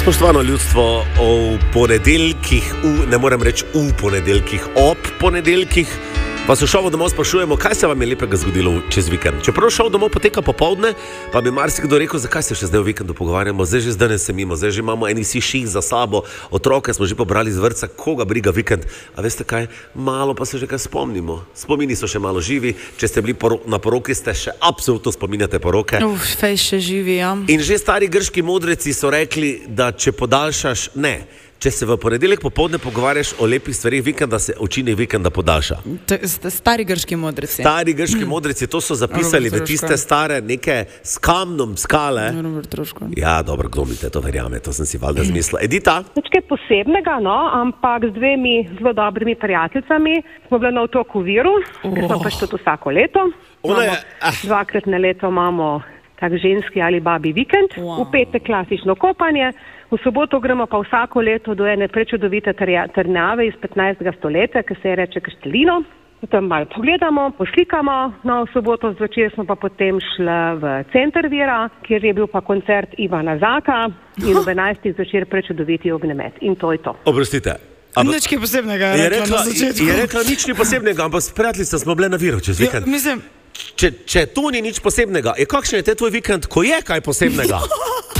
Spoštovano ljudstvo, v ponedeljkih, ne morem reči v ponedeljkih, ob ponedeljkih, vas v šovu domov sprašujemo, kaj se vam je lepega zgodilo čez vikend. Čeprav šov domov poteka popoldne, pa bi marsikdo rekel, zakaj se še zdaj v vikendu pogovarjamo, zdaj že danes se mimo, zdaj že imamo eni si ših za sabo, otroke smo že pobrali z vrtca, koga briga vikend. A veste kaj, malo pa se že kaj spomnimo. Spomini so še malo živi, če ste bili na poroki, ste še absolutno spominjate poroke. Fej še živi, ja. In že stari grški modreci so rekli, da če podaljšaš, ne. Če se v ponedeljek popoldne pogovarjaš o lepih stvarih vikenda, se učinek vikenda podaljša. Stari grški modreci. Stari grški modreci, to so zapisali v tiste stare neke s kamnom skale. Ja, dobro, kdo mi te to verjame, to sem si valjda zmislila. Edita? Nič kaj posebnega, no, ampak z dvemi zelo dobrimi prijateljicami smo bili na otoku Viru, ker smo pač tudi vsako leto. Dvakrat na leto imamo tak ženski ali babi vikend, v petek klasično kopanje, v soboto gremo pa vsako leto do ene prečudovite trdnjave iz 15. stoletja, ki se je reče Kaštelino. Tam malo pogledamo, poslikamo, no v soboto zvečer smo pa potem šli v center Vira, kjer je bil pa koncert Ivana Zaka in ob 11. zvečer prečudoviti ognjemet. In to je to. Oprostite. Nič kaj posebnega je rekla na začetku. Je rekla nič ni posebnega, ampak s prijateljica smo bile na Viru čez vikend. Mislim... Če to ni nič posebnega, kakšen je te tvoj vikend, ko je kaj posebnega?